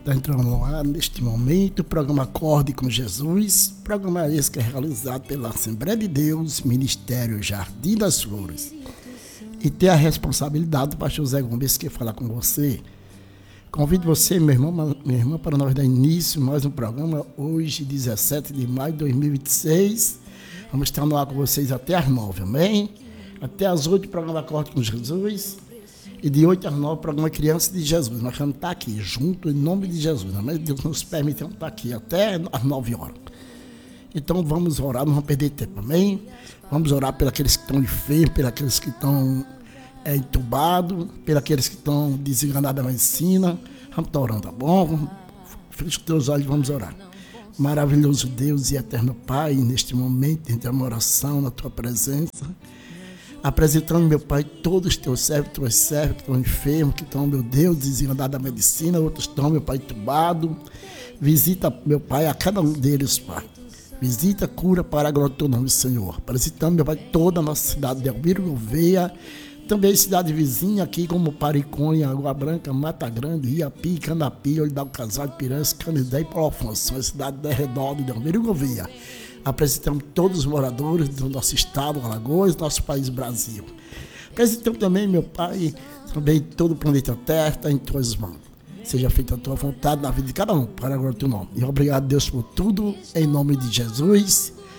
Está entrando no ar neste momento o programa Acorde com Jesus, programa esse que é realizado pela Assembleia de Deus, Ministério Jardim das Flores. E tem a responsabilidade do pastor Zé Gomes que falar com você. Convido você, minha irmã, para nós dar início a mais um programa, hoje, 17 de maio de 2026. Vamos estar no ar com vocês até às 9, amém? Até às 8, o programa Acorde com Jesus. E de 8 às 9, o programa Criança de Jesus. Nós vamos estar aqui junto em nome de Jesus. Amém? Deus nos permite estar aqui até às 9 horas. Então vamos orar, não vamos perder tempo, amém? Vamos orar pelos que estão enfermos, pelos que estão entubados, pelos que estão desenganados da medicina. Vamos estar orando, tá bom? Feche os teus olhos e vamos orar. Maravilhoso Deus e eterno Pai, neste momento, entre uma oração na tua presença, apresentando, meu Pai, todos os teus servos, tuas servas que estão enfermos, que estão, meu Deus, desenganados da medicina, outros estão, meu Pai, entubados. Visita, meu Pai, a cada um deles, Pai. Visita, cura para a glória do teu nome, Senhor. Apresentando, meu Pai, toda a nossa cidade de Elvira Gouveia, também cidade vizinha aqui, como Pariconha, Água Branca, Mata Grande, Iapi, Canapi, Olho do Casal, Piranha, Canidé e Paulo Afonso, são as cidades de redor de Elvira Gouveia. Apresentamos todos os moradores do nosso estado, Alagoas, nosso país, Brasil. Apresentamos também, meu Pai, também todo o planeta Terra está em tuas mãos. Seja feita a tua vontade na vida de cada um, para agora o teu nome. E obrigado, Deus, por tudo, em nome de Jesus.